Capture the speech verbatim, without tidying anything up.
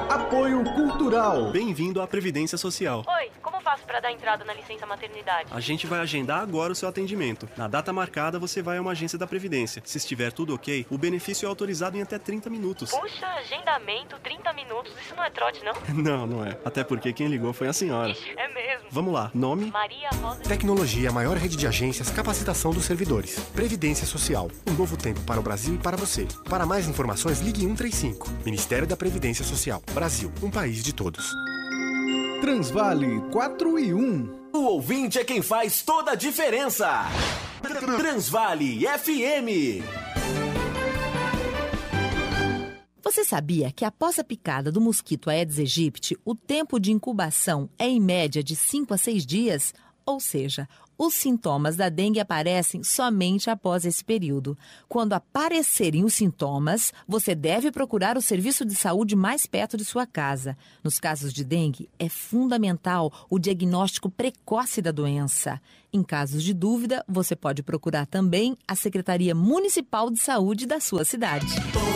Apoio Cultural. Bem-vindo à Previdência Social. Oi, como faço para dar entrada na licença maternidade? A gente vai agendar agora o seu atendimento. Na data marcada, você vai a uma agência da Previdência. Se estiver tudo ok, o benefício é autorizado em até trinta minutos. Puxa, agendamento, trinta minutos, isso não é trote, não? Não, não é. Até porque quem ligou foi a senhora. Ixi, é mesmo. Vamos lá, nome? Maria Rosa. Tecnologia, maior rede de agências, capacitação dos servidores. Previdência Social, um novo tempo para o Brasil e para você. Para mais informações, ligue um três cinco. Ministério da Previdência Social. Brasil, um país de todos. Transvale quatro e um. O ouvinte é quem faz toda a diferença. Transvale F M. Você sabia que após a picada do mosquito Aedes aegypti, o tempo de incubação é em média de cinco a seis dias? Ou seja, os sintomas da dengue aparecem somente após esse período. Quando aparecerem os sintomas, você deve procurar o serviço de saúde mais perto de sua casa. Nos casos de dengue, é fundamental o diagnóstico precoce da doença. Em casos de dúvida, você pode procurar também a Secretaria Municipal de Saúde da sua cidade.